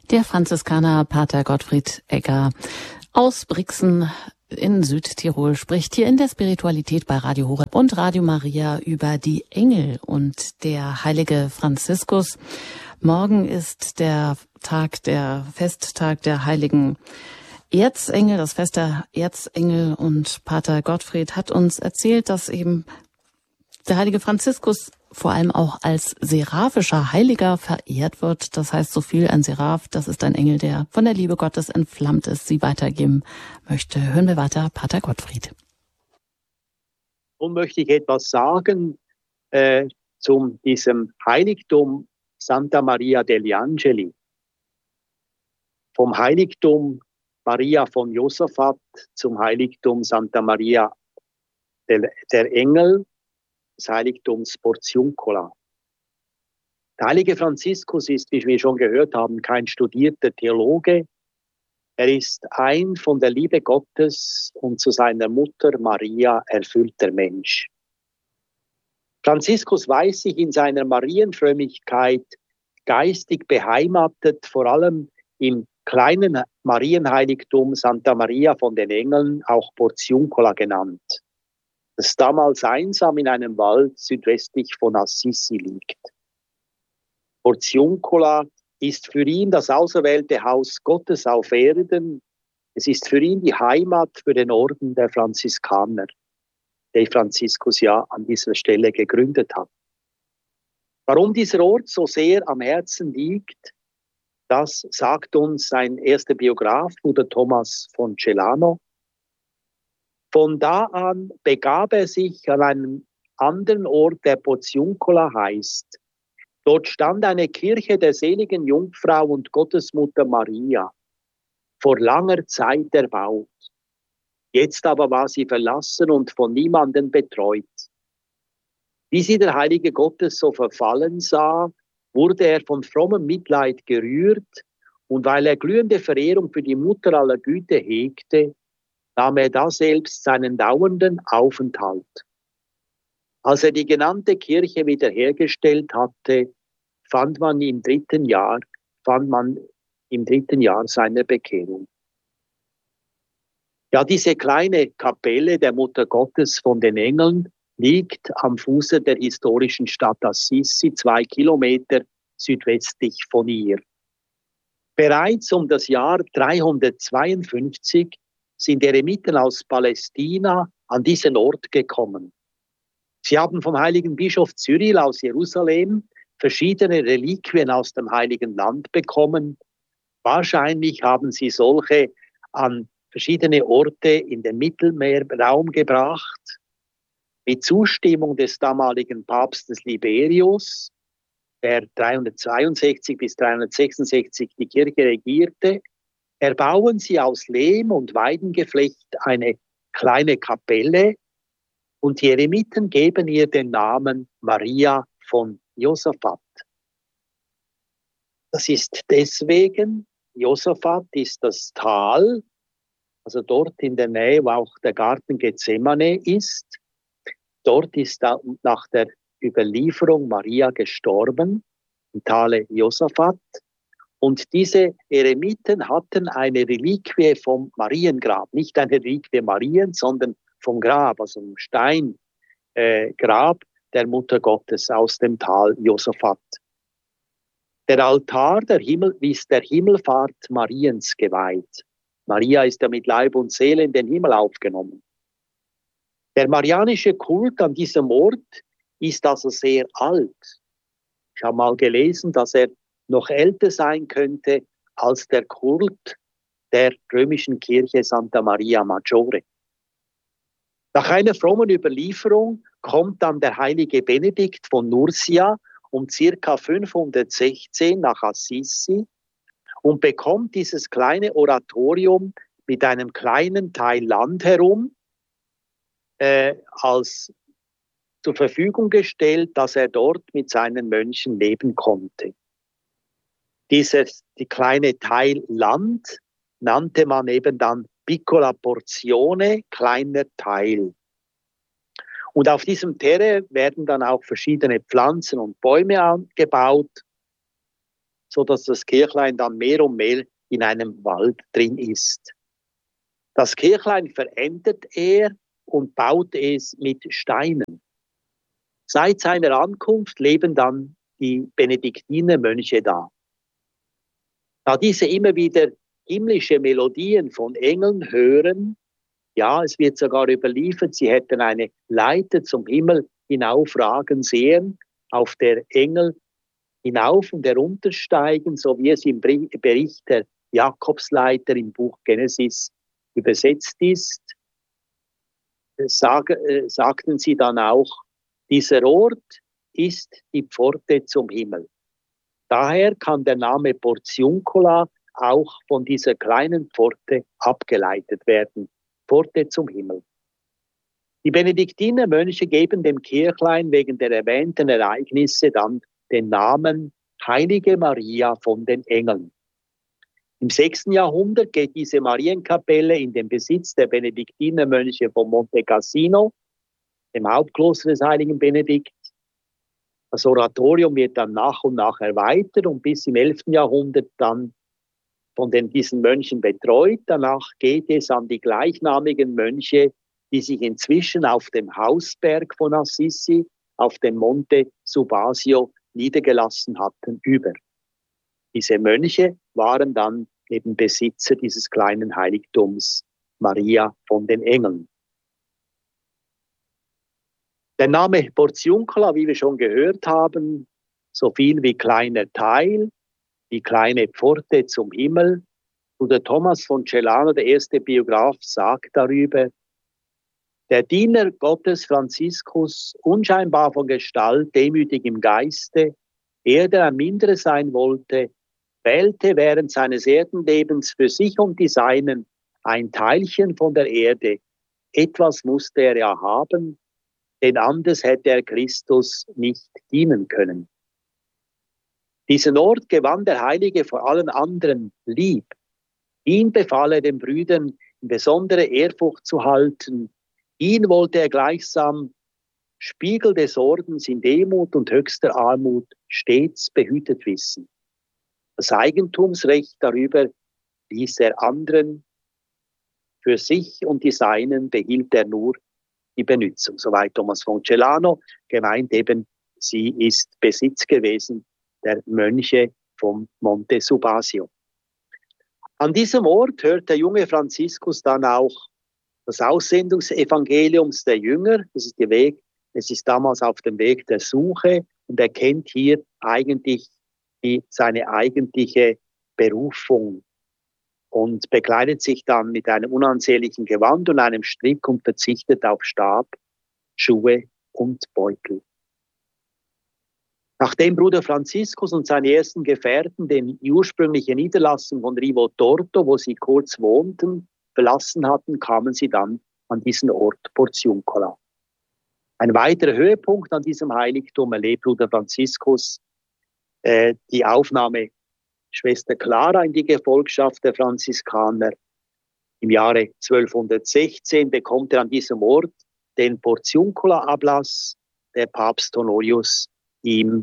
Der Franziskaner Pater Gottfried Egger aus Brixen in Südtirol spricht hier in der Spiritualität bei Radio Horeb und Radio Maria über die Engel und der heilige Franziskus. Morgen ist der Festtag der heiligen Erzengel, das Fest der Erzengel, und Pater Gottfried hat uns erzählt, dass eben der heilige Franziskus vor allem auch als seraphischer Heiliger verehrt wird. Das heißt so viel, ein Seraph, das ist ein Engel, der von der Liebe Gottes entflammt ist, sie weitergeben möchte. Hören wir weiter, Pater Gottfried. Nun möchte ich etwas sagen zu diesem Heiligtum Santa Maria degli Angeli. Vom Heiligtum Maria von Josaphat zum Heiligtum Santa Maria der Engel, des Heiligtums Portiuncula. Der heilige Franziskus ist, wie wir schon gehört haben, kein studierter Theologe. Er ist ein von der Liebe Gottes und zu seiner Mutter Maria erfüllter Mensch. Franziskus weiß sich in seiner Marienfrömmigkeit geistig beheimatet, vor allem im kleinen Marienheiligtum Santa Maria von den Engeln, auch Portiuncula genannt, das damals einsam in einem Wald südwestlich von Assisi liegt. Portiuncula ist für ihn das auserwählte Haus Gottes auf Erden. Es ist für ihn die Heimat für den Orden der Franziskaner, den Franziskus ja an dieser Stelle gegründet hat. Warum dieser Ort so sehr am Herzen liegt, das sagt uns sein erster Biograf, Bruder Thomas von Celano. Von da an begab er sich an einen anderen Ort, der Portiuncula heißt. Dort stand eine Kirche der seligen Jungfrau und Gottesmutter Maria, vor langer Zeit erbaut. Jetzt aber war sie verlassen und von niemandem betreut. Wie sie der Heilige Gottes so verfallen sah, wurde er von frommem Mitleid gerührt, und weil er glühende Verehrung für die Mutter aller Güte hegte, nahm er daselbst seinen dauernden Aufenthalt. Als er die genannte Kirche wiederhergestellt hatte, fand man im dritten Jahr seiner Bekehrung. Ja, diese kleine Kapelle der Mutter Gottes von den Engeln liegt am Fuße der historischen Stadt Assisi, 2 Kilometer südwestlich von ihr. Bereits um das Jahr 352 sind Eremiten aus Palästina an diesen Ort gekommen. Sie haben vom heiligen Bischof Cyril aus Jerusalem verschiedene Reliquien aus dem Heiligen Land bekommen. Wahrscheinlich haben sie solche an verschiedene Orte in den Mittelmeerraum gebracht. Mit Zustimmung des damaligen Papstes Liberius, der 362 bis 366 die Kirche regierte, erbauen sie aus Lehm und Weidengeflecht eine kleine Kapelle, und die Eremiten geben ihr den Namen Maria von Josaphat. Das ist deswegen, Josaphat ist das Tal, also dort in der Nähe, wo auch der Garten Gethsemane ist. Dort ist nach der Überlieferung Maria gestorben, im Tale Josaphat. Und diese Eremiten hatten eine Reliquie vom Mariengrab, nicht eine Reliquie Mariens, sondern vom Grab, also vom Steingrab der Mutter Gottes aus dem Tal Josaphat. Der Altar ist der Himmelfahrt Mariens geweiht. Maria ist ja mit Leib und Seele in den Himmel aufgenommen. Der marianische Kult an diesem Ort ist also sehr alt. Ich habe mal gelesen, dass er noch älter sein könnte als der Kult der römischen Kirche Santa Maria Maggiore. Nach einer frommen Überlieferung kommt dann der heilige Benedikt von Nursia um ca. 516 nach Assisi und bekommt dieses kleine Oratorium mit einem kleinen Teil Land herum als zur Verfügung gestellt, dass er dort mit seinen Mönchen leben konnte. Die kleine Teil Land nannte man eben dann Piccola Porzione, kleiner Teil. Und auf diesem Terrain werden dann auch verschiedene Pflanzen und Bäume angebaut. so dass das Kirchlein dann mehr und mehr in einem Wald drin ist. Das Kirchlein verändert er und baut es mit Steinen. Seit seiner Ankunft leben dann die Benediktinermönche da. Da diese immer wieder himmlische Melodien von Engeln hören, ja, es wird sogar überliefert, sie hätten eine Leiter zum Himmel hinaufragen sehen, auf der Engel hinauf und heruntersteigen, so wie es im Bericht der Jakobsleiter im Buch Genesis übersetzt ist, sagten sie dann auch, dieser Ort ist die Pforte zum Himmel. Daher kann der Name Portiuncula auch von dieser kleinen Pforte abgeleitet werden. Pforte zum Himmel. Die Benediktinermönche geben dem Kirchlein wegen der erwähnten Ereignisse dann den Namen Heilige Maria von den Engeln. Im 6. Jahrhundert geht diese Marienkapelle in den Besitz der Benediktinermönche von Monte Cassino, dem Hauptkloster des heiligen Benedikt. Das Oratorium wird dann nach und nach erweitert und bis im 11. Jahrhundert dann von diesen Mönchen betreut. Danach geht es an die gleichnamigen Mönche, die sich inzwischen auf dem Hausberg von Assisi, auf dem Monte Subasio, niedergelassen hatten, über. Diese Mönche waren dann eben Besitzer dieses kleinen Heiligtums Maria von den Engeln. Der Name Portiuncula, wie wir schon gehört haben, so viel wie kleiner Teil, die kleine Pforte zum Himmel. Bruder Thomas von Celano, der erste Biograf, sagt darüber, der Diener Gottes Franziskus, unscheinbar von Gestalt, demütig im Geiste, er, der ein Minderer sein wollte, wählte während seines Erdenlebens für sich und die Seinen ein Teilchen von der Erde. Etwas musste er ja haben, denn anders hätte er Christus nicht dienen können. Diesen Ort gewann der Heilige vor allen anderen lieb. Ihn befahl er den Brüdern in besondere Ehrfurcht zu halten. Ihn wollte er gleichsam Spiegel des Ordens in Demut und höchster Armut stets behütet wissen. Das Eigentumsrecht darüber ließ er anderen, für sich und die Seinen behielt er nur die Benützung. Soweit Thomas von Celano, gemeint eben, sie ist Besitz gewesen der Mönche vom Monte Subasio. An diesem Ort hört der junge Franziskus dann auch das Aussendungsevangelium der Jünger. Das ist damals auf dem Weg der Suche und er kennt hier eigentlich seine eigentliche Berufung und bekleidet sich dann mit einem unansehnlichen Gewand und einem Strick und verzichtet auf Stab, Schuhe und Beutel. Nachdem Bruder Franziskus und seine ersten Gefährten die ursprüngliche Niederlassung von Rivo Torto, wo sie kurz wohnten, verlassen hatten, kamen sie dann an diesen Ort Portiuncula. Ein weiterer Höhepunkt an diesem Heiligtum erlebt Bruder Franziskus die Aufnahme Schwester Clara in die Gefolgschaft der Franziskaner. Im Jahre 1216 bekommt er an diesem Ort den Portiuncula-Ablass, der Papst Honorius ihm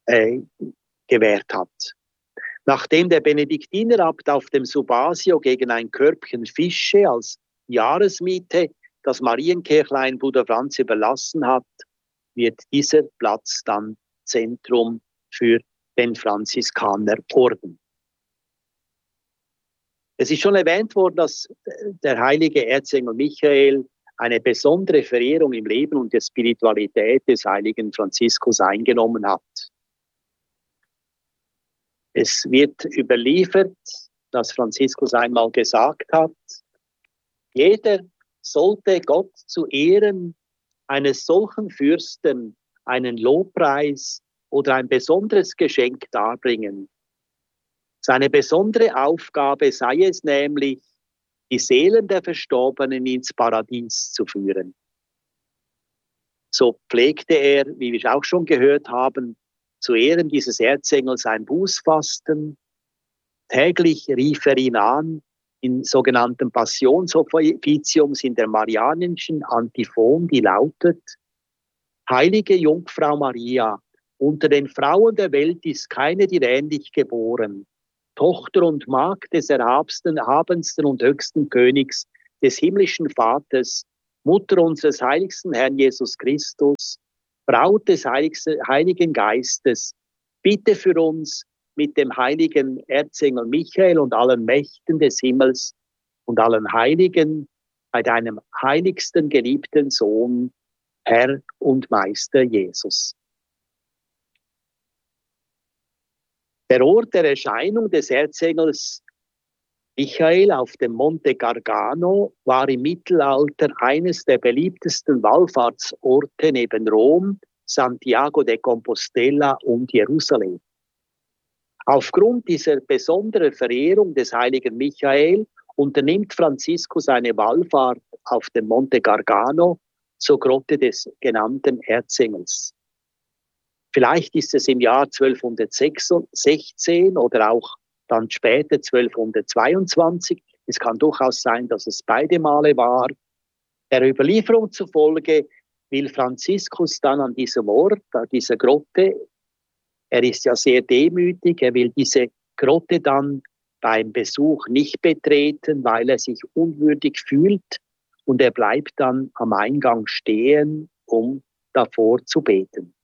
gewährt hat. Nachdem der Benediktinerabt auf dem Subasio gegen ein Körbchen Fische als Jahresmiete das Marienkirchlein Bruder Franz überlassen hat, wird dieser Platz dann Zentrum für den Franziskanerorden. Es ist schon erwähnt worden, dass der heilige Erzengel Michael eine besondere Verehrung im Leben und der Spiritualität des heiligen Franziskus eingenommen hat. Es wird überliefert, dass Franziskus einmal gesagt hat, jeder sollte Gott zu Ehren eines solchen Fürsten einen Lobpreis oder ein besonderes Geschenk darbringen. Seine besondere Aufgabe sei es nämlich, die Seelen der Verstorbenen ins Paradies zu führen. So pflegte er, wie wir auch schon gehört haben, zu Ehren dieses Erzengels ein Bußfasten. Täglich rief er ihn an, in sogenannten Passionsoffiziums in der marianischen Antiphon, die lautet: Heilige Jungfrau Maria, Unter den Frauen der Welt ist keine dir ähnlich geboren. Tochter und Magd des erhabensten und höchsten Königs, des himmlischen Vaters, Mutter unseres heiligsten Herrn Jesus Christus, Braut des Heiligen Geistes, bitte für uns mit dem heiligen Erzengel Michael und allen Mächten des Himmels und allen Heiligen bei deinem heiligsten geliebten Sohn, Herr und Meister Jesus. Der Ort der Erscheinung des Erzengels Michael auf dem Monte Gargano war im Mittelalter eines der beliebtesten Wallfahrtsorte neben Rom, Santiago de Compostela und Jerusalem. Aufgrund dieser besonderen Verehrung des heiligen Michael unternimmt Franziskus eine Wallfahrt auf dem Monte Gargano zur Grotte des genannten Erzengels. Vielleicht ist es im Jahr 1216 oder auch dann später 1222. Es kann durchaus sein, dass es beide Male war. Der Überlieferung zufolge will Franziskus dann an diesem Ort, an dieser Grotte, er ist ja sehr demütig, er will diese Grotte dann beim Besuch nicht betreten, weil er sich unwürdig fühlt, und er bleibt dann am Eingang stehen, um davor zu beten.